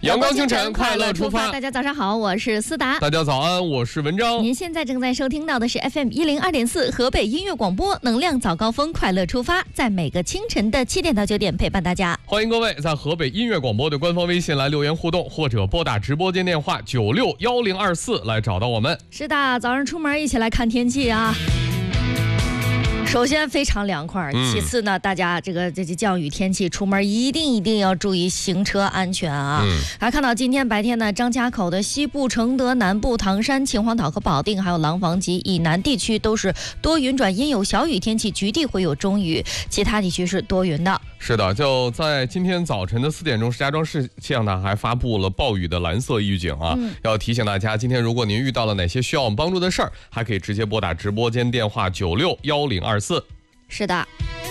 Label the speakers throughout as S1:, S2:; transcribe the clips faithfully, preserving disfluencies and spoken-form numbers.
S1: 阳光清晨，快乐出发。
S2: 大家早上好，我是思达。
S1: 大家早安，我是文章。
S2: 您现在正在收听到的是 F M 一零二点四河北音乐广播，能量早高峰，快乐出发，在每个清晨的七点到九点陪伴大家。
S1: 欢迎各位在河北音乐广播的官方微信来留言互动，或者拨打直播间电话九六幺零二四来找到我们。
S2: 是的，早上出门一起来看天气啊。首先非常凉快，其次呢，嗯、大家这个这这降雨天气，出门一定一定要注意行车安全啊！嗯，还看到今天白天呢，张家口的西部、承德南部、唐山、秦皇岛和保定，还有廊坊及以南地区都是多云转阴有小雨天气，局地会有中雨，其他地区是多云的。
S1: 是的，就在今天早晨的四点钟，石家庄市气象台还发布了暴雨的蓝色预警啊！嗯、要提醒大家，今天如果您遇到了哪些需要我们帮助的事儿，还可以直接拨打直播间电话九六幺零二四。
S2: 是的。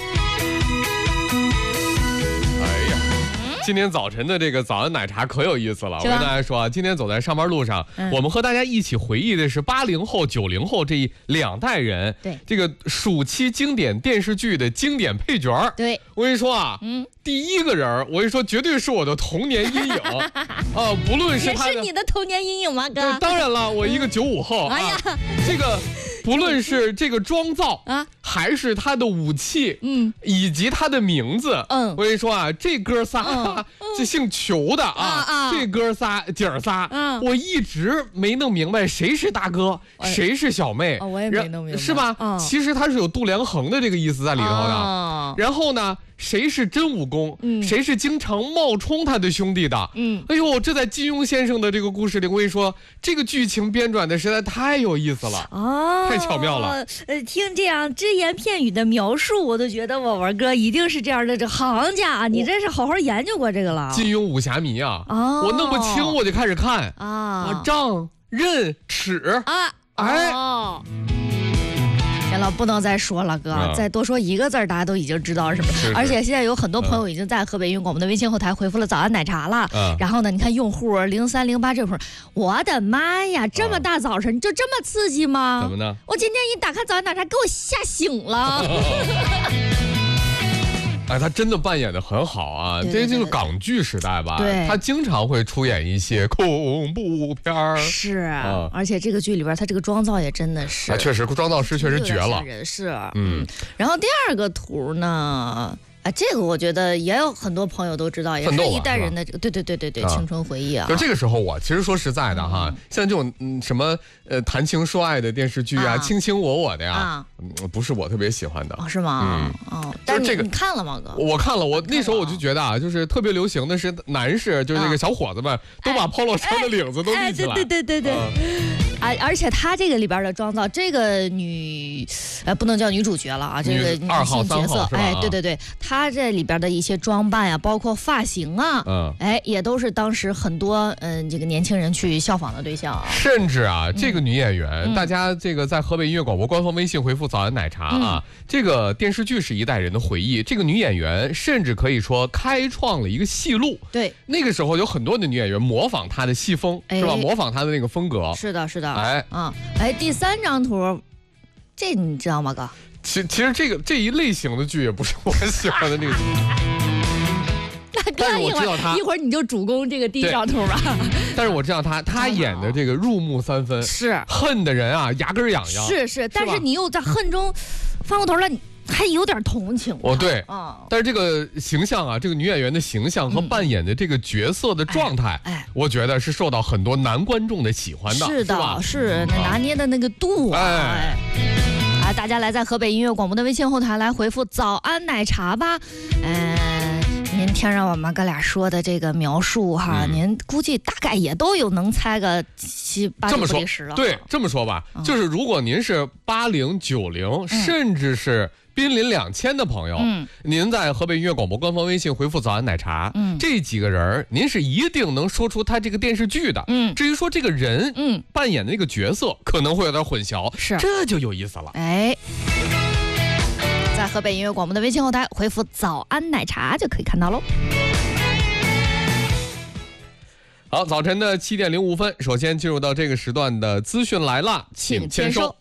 S1: 今天早晨的这个早安奶茶可有意思了，我跟大家说啊，今天走在上班路上，嗯、我们和大家一起回忆的是八零后、九零后这两代人对这个暑期经典电视剧的经典配角。
S2: 对，
S1: 我跟你说啊，嗯，第一个人，我跟你说，绝对是我的童年阴影啊！不论是他的，
S2: 也是你的童年阴影吗，哥？
S1: 当然了，我一个九五后，哎呀，啊、这个。不论是这个妆造啊，还是他的武器，嗯，以及他的名字，嗯，我跟你说啊，这哥仨，嗯、这姓裘的啊，啊这哥仨姐儿仨，嗯，我一直没弄明白谁是大哥，谁是小妹，
S2: 哦、我也没弄明白，
S1: 是吧？嗯、其实他是有度量衡的这个意思在里头的。哦、然后呢，谁是真武功，嗯、谁是经常冒充他的兄弟的，嗯，哎呦，这在金庸先生的这个故事里，我跟你说，这个剧情编转的实在太有意思了哦。太巧妙了，
S2: 呃，听这样只言片语的描述，我都觉得我文哥一定是这样的这行家啊！你这是好好研究过这个了。
S1: 金庸武侠迷啊，哦、我弄不清我就开始看啊，丈、任、尺啊，哎。哦
S2: 行了，不能再说了，哥，嗯、再多说一个字，大家都已经知道什么。是是而且现在有很多朋友已经在河北音乐广播的微信后台回复了早安奶茶了。嗯、然后呢，你看用户零三零八这会儿，我的妈呀，这么大早晨、嗯、就这么刺激吗？
S1: 怎么呢？
S2: 我今天一打开早安奶茶，给我吓醒了。
S1: 哎，他真的扮演的很好啊！对对对对，这就是港剧时代吧？对，他经常会出演一些恐怖片儿。
S2: 是，啊、而且这个剧里边，他这个妆造也真的是，
S1: 啊、确实妆造师确实绝了。
S2: 是，嗯。然后第二个图呢？啊，这个我觉得也有很多朋友都知道，也是一代人的这个，对对对对对，青春回忆啊。
S1: 就这个时候，我其实说实在的哈，像这种嗯什么呃谈情说爱的电视剧啊，卿卿我我的呀，不是我特别喜欢的。
S2: 是吗？哦，但是这个你看了吗，哥？
S1: 我看了，我那时候我就觉得啊，就是特别流行的是男士，就是那个小伙子们都把 polo 衫的领子都立起来。
S2: 对对对对对。而而且她这个里边的妆造，这个女，呃，不能叫女主角了啊，这个女性角色，哎，对对对，她这里边的一些装扮呀、啊，包括发型啊，嗯，哎，也都是当时很多嗯、呃、这个年轻人去效仿的对象啊。
S1: 甚至啊，这个女演员，嗯、大家这个在河北音乐广播官方微信回复“早安奶茶”啊，嗯、这个电视剧是一代人的回忆。这个女演员甚至可以说开创了一个戏路。
S2: 对，
S1: 那个时候有很多的女演员模仿她的戏风，哎、是吧？模仿她的那个风格。
S2: 是的，是的。
S1: 哎，
S2: 啊，哎，第三张图，这你知道吗，哥？
S1: 其其实这个这一类型的剧也不是我喜欢的那个剧。
S2: 那哥，一会儿一会儿你就主攻这个第一张图吧。
S1: 但是我知道他，他演的这个入木三分，
S2: 是
S1: 恨的人啊，牙根痒痒。
S2: 是是，但是你又在恨中翻过头来，你还有点同情。
S1: 哦，对，嗯，但是这个形象啊，这个女演员的形象和扮演的这个角色的状态，哎，我觉得是受到很多男观众的喜欢的。
S2: 是的，是拿捏的那个度啊。哎。啊，大家来在河北音乐广播的微信后台来回复早安奶茶吧。嗯，您听着我们哥俩说的这个描述哈，嗯、您估计大概也都有能猜个七八九不离十了。
S1: 对，这么说吧，嗯、就是如果您是八零九零，嗯、甚至是濒临两千的朋友，嗯，您在河北音乐广播官方微信回复“早安奶茶”，嗯，这几个人您是一定能说出他这个电视剧的，嗯，至于说这个人，嗯，扮演的那个角色可能会有点混淆，
S2: 是，
S1: 这就有意思了，
S2: 哎。在河北音乐广播的微信后台回复“早安奶茶”就可以看到喽。
S1: 好，早晨的七点零五分，首先进入到这个时段的资讯来了，请签收。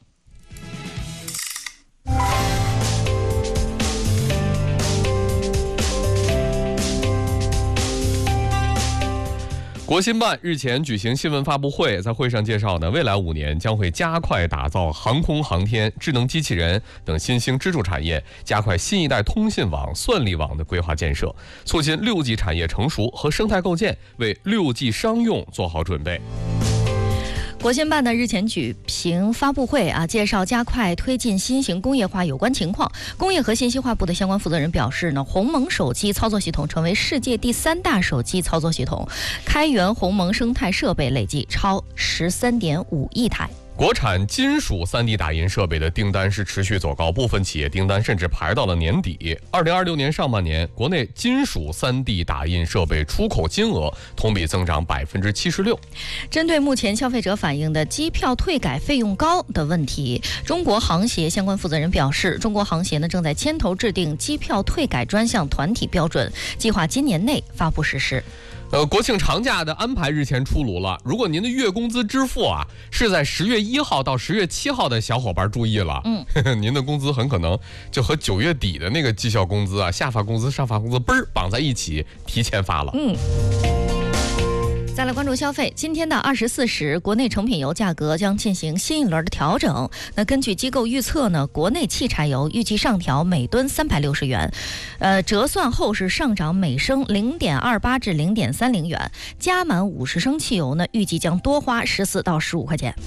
S1: 国新办日前举行新闻发布会，在会上介绍呢，未来五年将会加快打造航空航天、智能机器人等新兴支柱产业，加快新一代通信网、算力网的规划建设，促进六 G 产业成熟和生态构建，为六 G 商用做好准备。
S2: 国新办呢日前举行发布会啊，介绍加快推进新型工业化有关情况。工业和信息化部的相关负责人表示呢，鸿蒙手机操作系统成为世界第三大手机操作系统，开源鸿蒙生态设备累计超十三点五亿台。
S1: 国产金属 三 D 打印设备的订单是持续走高，部分企业订单甚至排到了年底。二零二六年上半年，国内金属 三 D 打印设备出口金额同比增长百分之七十六。
S2: 针对目前消费者反映的机票退改费用高的问题，中国航协相关负责人表示，中国航协呢正在牵头制定机票退改专项团体标准，计划今年内发布实施。
S1: 呃，国庆长假的安排日前出炉了。如果您的月工资支付啊是在十月一号到十月七号的小伙伴注意了，嗯，呵呵您的工资很可能就和九月底的那个绩效工资啊、下发工资、上发工资嘣儿绑在一起，提前发了。嗯。
S2: 再来关注消费，今天的二十四时，国内成品油价格将进行新一轮的调整。那根据机构预测呢，国内汽柴油预计上调每吨三百六十元，呃，折算后是上涨每升零点二八至零点三零元。加满五十升汽油呢，预计将多花十四到十五块钱。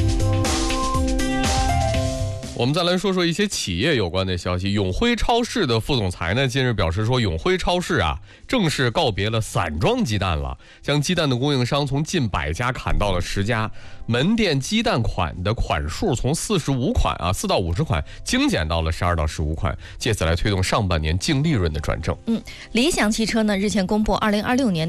S1: 我们再来说说一些企业有关的消息。永辉超市的副总裁呢，近日表示说，永辉超市啊，正式告别了散装鸡蛋了，将鸡蛋的供应商从近百家砍到了十家，门店鸡蛋款的款数从四十五款啊，四到五十款精简到了十二到十五款，借此来推动上半年净利润的转正。
S2: 嗯，理想汽车呢日前公布二零二六年。